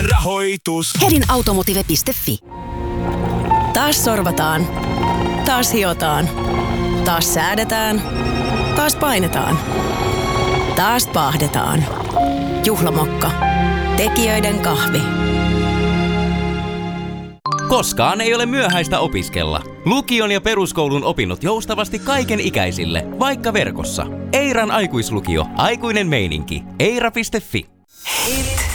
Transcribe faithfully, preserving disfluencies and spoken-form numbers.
Rahoitus. Hedin automotive piste fi. Taas sorvataan. Taas hiotaan. Taas säädetään. Taas painetaan. Taas paahdetaan. Juhlamokka. Tekijöiden kahvi. Koskaan ei ole myöhäistä opiskella. Lukion ja peruskoulun opinnot joustavasti kaiken ikäisille, vaikka verkossa. Eiran aikuislukio. Aikuinen meininki. eira piste fi.